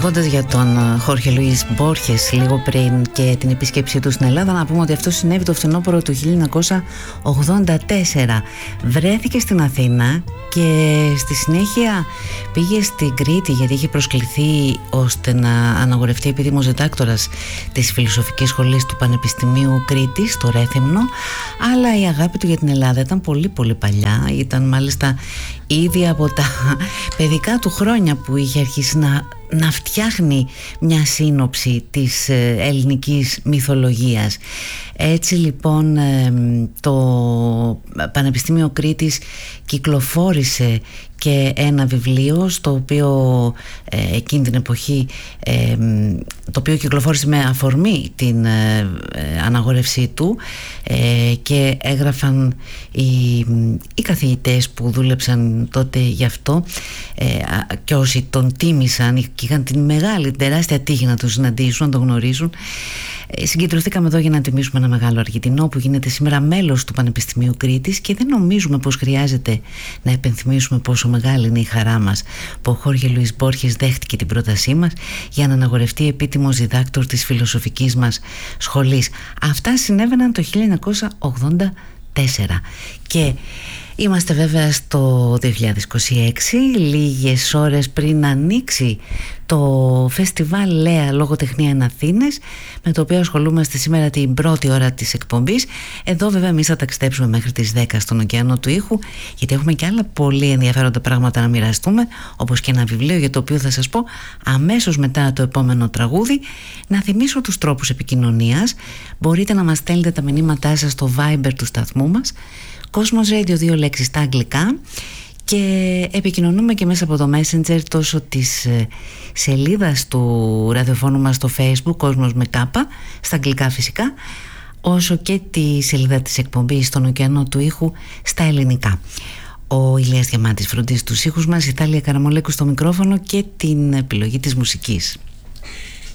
Λέγοντας για τον Χόρχε Λουίς Μπόρχες λίγο πριν και την επίσκεψή του στην Ελλάδα, να πούμε ότι αυτό συνέβη το φθινόπωρο του 1984. Βρέθηκε στην Αθήνα και στη συνέχεια πήγε στην Κρήτη, γιατί είχε προσκληθεί ώστε να αναγορευτεί επίδημος διδάκτορας της Φιλοσοφικής Σχολής του Πανεπιστημίου Κρήτης, το Ρέθυμνο. Αλλά η αγάπη του για την Ελλάδα ήταν πολύ πολύ παλιά. Ήταν μάλιστα ήδη από τα παιδικά του χρόνια που είχε αρχίσει να φτιάχνει μια σύνοψη της ελληνικής μυθολογίας. Έτσι λοιπόν το Πανεπιστήμιο Κρήτης κυκλοφόρησε και ένα βιβλίο στο οποίο εκείνη την εποχή το οποίο κυκλοφόρησε με αφορμή την αναγόρευσή του και έγραφαν οι καθηγητές που δούλεψαν τότε γι' αυτό και όσοι τον τίμησαν και είχαν την μεγάλη τεράστια τύχη να τον συναντήσουν, να τον γνωρίζουν. Συγκεντρωθήκαμε εδώ για να τιμήσουμε ένα μεγάλο Αργεντινό που γίνεται σήμερα μέλος του Πανεπιστημίου Κρήτης και δεν νομίζουμε πως χρειάζεται να επενθυμίσουμε πόσο μεγάλη είναι η χαρά μας που ο Χόρχε Λουίς Μπόρχες δέχτηκε την πρότασή μας για να αναγορευτεί επίτιμος διδάκτορ της φιλοσοφικής μας σχολής. Αυτά συνέβαιναν το 1984 και είμαστε βέβαια στο 2026, λίγες ώρες πριν ανοίξει το φεστιβάλ Λέα Λογοτεχνία εν Αθήνες, με το οποίο ασχολούμαστε σήμερα την πρώτη ώρα της εκπομπής. Εδώ βέβαια εμείς θα ταξιδέψουμε μέχρι τις 10 στον ωκεανό του ήχου, γιατί έχουμε και άλλα πολύ ενδιαφέροντα πράγματα να μοιραστούμε, όπως και ένα βιβλίο για το οποίο θα σας πω αμέσως μετά το επόμενο τραγούδι. Να θυμίσω τους τρόπους επικοινωνίας. Μπορείτε να μας στέλνετε τα μηνύματά σας στο Viber του σταθμού μας, Cosmos Radio, 2 λέξεις στα αγγλικά, και επικοινωνούμε και μέσα από το Messenger τόσο της σελίδας του ραδιοφώνου μας στο Facebook, Cosmos με κάπα, στα αγγλικά φυσικά, όσο και τη σελίδα της εκπομπής στον ωκεανό του ήχου στα ελληνικά. Ο Ηλίας Διαμάντης φροντίζει τους ήχους μας, η Θάλια Καραμολέκου στο μικρόφωνο και την επιλογή της μουσικής.